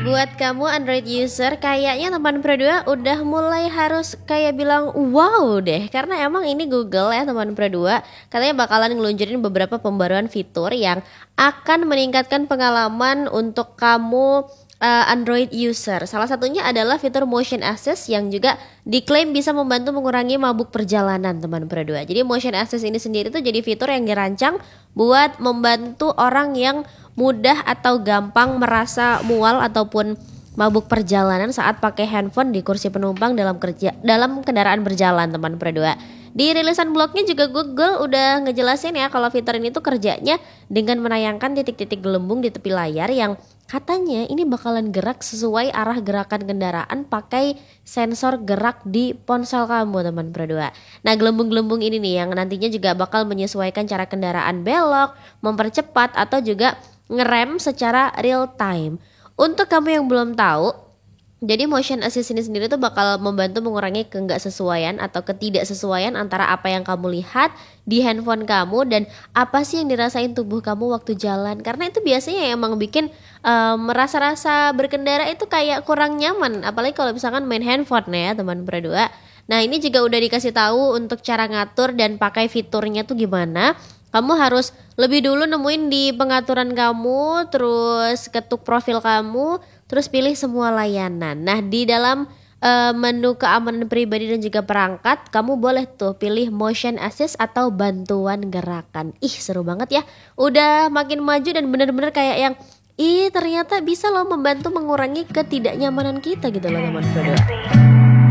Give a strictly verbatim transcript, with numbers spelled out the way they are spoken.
Buat kamu Android user, kayaknya teman Pro dua udah mulai harus kayak bilang wow deh. Karena emang ini Google ya teman Pro dua, katanya bakalan ngeluncurin beberapa pembaruan fitur yang akan meningkatkan pengalaman untuk kamu uh, Android user. Salah satunya adalah fitur motion assist yang juga diklaim bisa membantu mengurangi mabuk perjalanan teman Pro dua. Jadi motion assist ini sendiri tuh jadi fitur yang dirancang buat membantu orang yang mudah atau gampang merasa mual ataupun mabuk perjalanan saat pakai handphone di kursi penumpang dalam kerja dalam kendaraan berjalan teman Pro dua. Di rilisan blognya juga Google udah ngejelasin ya kalau fitur ini tuh kerjanya dengan menayangkan titik-titik gelembung di tepi layar yang katanya ini bakalan gerak sesuai arah gerakan kendaraan pakai sensor gerak di ponsel kamu teman Pro dua. Nah gelembung-gelembung ini nih yang nantinya juga bakal menyesuaikan cara kendaraan belok, mempercepat atau juga ngerem secara real time. Untuk kamu yang belum tahu, jadi motion assist ini sendiri tuh bakal membantu mengurangi keenggaksesuaian atau ketidaksesuaian antara apa yang kamu lihat di handphone kamu dan apa sih yang dirasain tubuh kamu waktu jalan. Karena itu biasanya emang bikin um, merasa-rasa berkendara itu kayak kurang nyaman, apalagi kalau misalkan main handphone ya teman Pro dua. Nah ini juga udah dikasih tahu untuk cara ngatur dan pakai fiturnya tuh gimana. Kamu harus lebih dulu nemuin di pengaturan kamu, terus ketuk profil kamu, terus pilih semua layanan. Nah di dalam uh, menu keamanan pribadi dan juga perangkat, kamu boleh tuh pilih motion assist atau bantuan gerakan. Ih seru banget ya, udah makin maju dan bener-bener kayak yang ih ternyata bisa loh membantu mengurangi ketidaknyamanan kita gitu loh teman Pro dua.